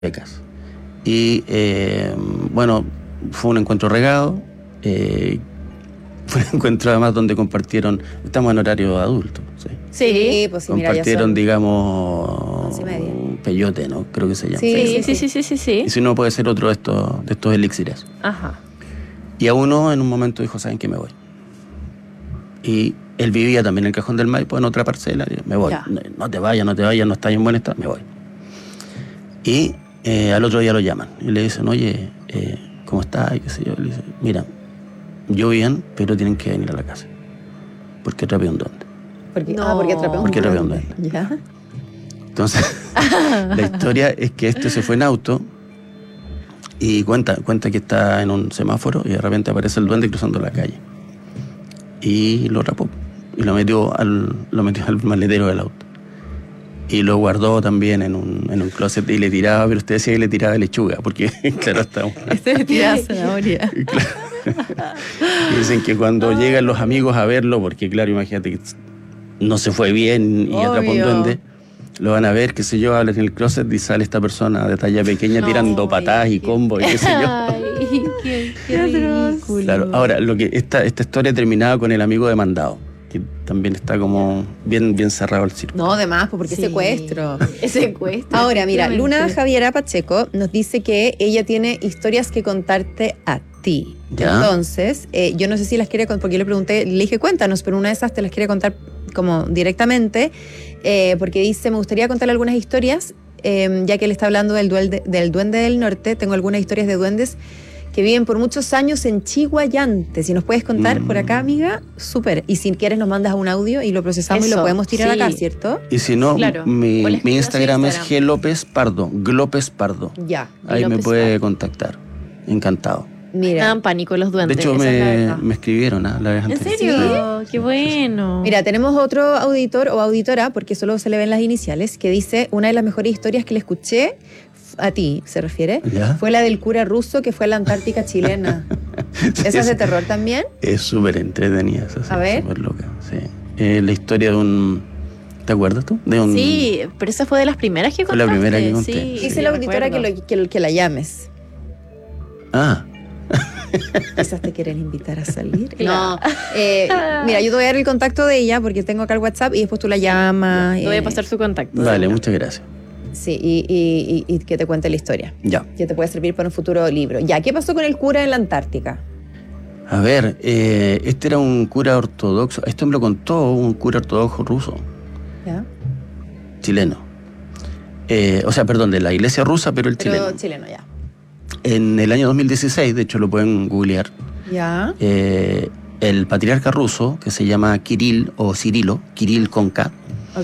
becas. Y bueno, fue un encuentro regado, fue un encuentro además donde compartieron, estamos en horario adulto, ¿sí? Sí, pues sí, compartieron, digamos, peyote, ¿no? Creo que se llama. Sí. Y si no, puede ser otro de estos elixires. Ajá. Y a uno en un momento dijo, ¿saben qué? Me voy. Y él vivía también en el Cajón del Maipo, en otra parcela. Y me voy. No te vayas, no estás en buen estado. Me voy. Y al otro día lo llaman y le dicen, oye, ¿cómo estás? Y qué sé yo. Le dice, mira, yo bien, pero tienen que venir a la casa. Porque atrapé un duende. Porque atrapé un duende. ¿Ya? Entonces, la historia es que se fue en auto y cuenta que está en un semáforo y de repente aparece el duende cruzando la calle. Y lo rapó. Y lo metió al maletero del auto. Y lo guardó también en un closet y le tiraba, pero usted decía que le tiraba lechuga, porque claro, está... le tiraba zanahoria. Y dicen que cuando llegan los amigos a verlo, porque claro, imagínate que no se fue bien y atrapó un duende, lo van a ver, qué sé yo, hablan en el closet y sale esta persona de talla pequeña tirando patadas y combos y qué sé yo. Ay, qué ridículo. Claro, ahora, esta historia terminaba con el amigo demandado, que también está como bien cerrado el círculo. No, además, porque es secuestro. Es secuestro. Ahora, mira, Luna Javiera Pacheco nos dice que ella tiene historias que contarte a ti. ¿Ya? Entonces, yo no sé si las quiere contar, porque yo le pregunté, le dije, cuéntanos, pero una de esas te las quiere contar como directamente, porque dice, me gustaría contarle algunas historias, ya que él está hablando del duende del norte. Tengo algunas historias de duendes que viven por muchos años en Chiguayante. Si nos puedes contar por acá, amiga, súper. Y si quieres nos mandas un audio y lo procesamos y lo podemos tirar acá, ¿cierto? Y si no, claro. mi Instagram es glopespardo. Ya. Ahí me puede contactar. Encantado. Mira. Me dan pánico los duendes. De hecho, me escribieron la vez anterior. ¿En serio? Qué bueno. Mira, tenemos otro auditor o auditora, porque solo se le ven las iniciales, que dice, una de las mejores historias que le escuché, a ti se refiere, ¿ya? Fue la del cura ruso que fue a la Antártica chilena. Sí, ¿esa es de terror también? Es súper entretenida esa. A ver. Súper loca, sí. La historia de un... ¿Te acuerdas tú? Sí, pero esa fue de las primeras que contaste. Fue la primera que conté. Sí. Dice la auditora que la llames. Ah. Quizás te quieren invitar a salir. No. Mira, yo te voy a dar el contacto de ella porque tengo acá el WhatsApp y después tú la llamas. Te voy a pasar su contacto. Vale, muchas gracias. Sí, y que te cuente la historia. Ya. Que te puede servir para un futuro libro. Ya, ¿qué pasó con el cura en la Antártica? A ver, este era un cura ortodoxo. Esto me lo contó un cura ortodoxo ruso. ¿Ya? Chileno. O sea, perdón, de la iglesia rusa, pero chileno. Chileno, ya. En el año 2016, de hecho lo pueden googlear, ya. El patriarca ruso, que se llama Kirill o Cirilo, Kirill con K,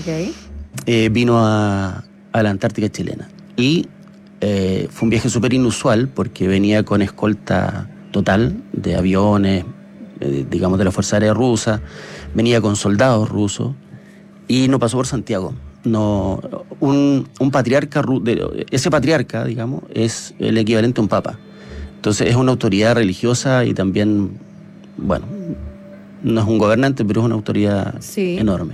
vino a la Antártica chilena. Y fue un viaje súper inusual porque venía con escolta total de aviones, digamos de la Fuerza Aérea Rusa, venía con soldados rusos y no pasó por Santiago. No, un patriarca, ese patriarca, digamos, es el equivalente a un papa. Entonces es una autoridad religiosa y también, bueno, no es un gobernante, pero es una autoridad enorme.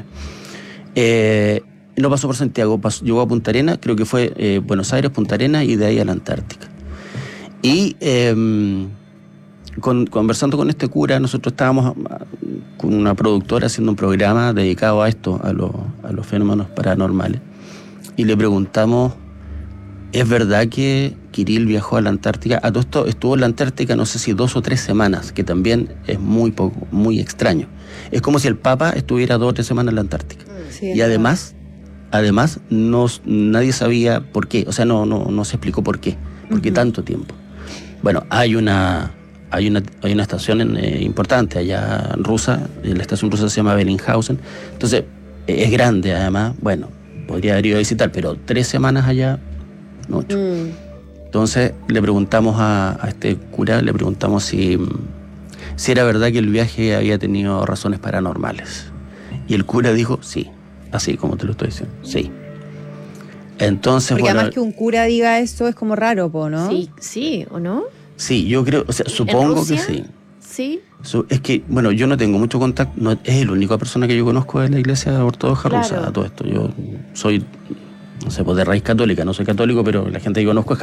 No pasó por Santiago, llegó a Punta Arenas, creo que fue Buenos Aires, Punta Arenas y de ahí a la Antártica. Y conversando con este cura, nosotros estábamos con una productora haciendo un programa dedicado a esto, a los fenómenos paranormales. Y le preguntamos, ¿es verdad que Kirill viajó a la Antártica? A todo esto estuvo en la Antártica no sé si 2 o 3 semanas, que también es muy extraño. Es como si el Papa estuviera 2 o 3 semanas en la Antártica. Sí, y además nadie sabía por qué, o sea, no se explicó por qué tanto tiempo. Bueno, hay una estación importante allá rusa, la estación rusa se llama Bellinghausen, entonces es grande además, bueno, podría haber ido a visitar, pero 3 semanas allá, mucho. Entonces le preguntamos a este cura, le preguntamos si era verdad que el viaje había tenido razones paranormales. Y el cura dijo, sí, así como te lo estoy diciendo, sí. Entonces, porque además que un cura diga eso es como raro, ¿no? Sí, ¿o no? Sí, yo creo, o sea, supongo que sí. Sí. Es que, bueno, yo no tengo mucho contacto, es la única persona que yo conozco de la iglesia ortodoxa rusa a todo esto. Yo soy no sé, pues de raíz católica, no soy católico, pero la gente que conozco es